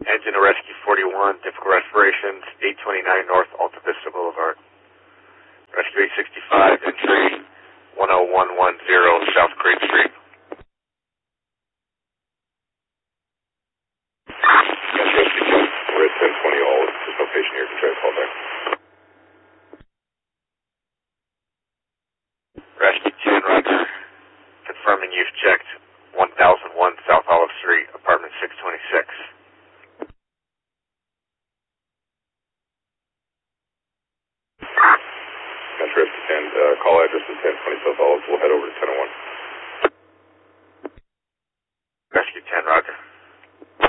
Engine to Rescue 41, difficult respirations, 829 North Alta Vista Boulevard. Rescue 865, entry 10110 South Grape Street. That's Rescue 10. We're at 1020 all. There's no patient here. Can try to call back. Rescue 10, Roger. Confirming you've checked 1001 South Olive Street, apartment 626. That's Rescue 10. Call address is 1020 South Olive. We'll head over to 1001.